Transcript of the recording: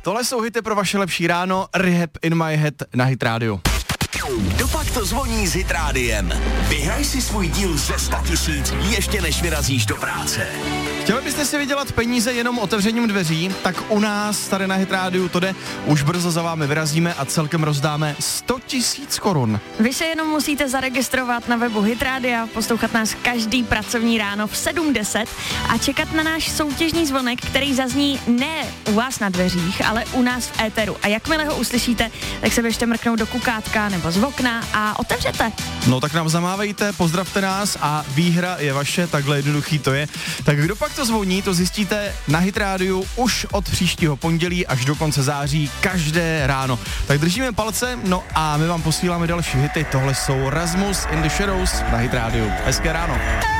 Tohle jsou hity pro vaše lepší ráno, Rehab in my head na Hit Radio. Dopak to zvoní s Hit Rádiem. Vyhraj si svůj díl ze 100 000 ještě než vyrazíš do práce. Chtěli byste si vydělat peníze jenom otevřením dveří? Tak u nás tady na Hit Rádiu to jde. Už brzo za vámi vyrazíme a celkem rozdáme 100 000 korun. Vy se jenom musíte zaregistrovat na webu Hit Rádia, poslouchat nás každý pracovní ráno v 7:10 a čekat na náš soutěžní zvonek, který zazní ne u vás na dveřích, ale u nás v éteru. A jakmile ho uslyšíte, tak se běžte mrknout do kukátka nebo z okna a otevřete. No tak nám zamávejte, pozdravte nás a výhra je vaše, takhle jednoduchý to je. Tak kdo pak to zvoní, to zjistíte na Hit Rádiu už od příštího pondělí až do konce září každé ráno. Tak držíme palce, no a my vám posíláme další hity. Tohle jsou Rasmus in the Shadows na Hit Rádiu. Hezké ráno.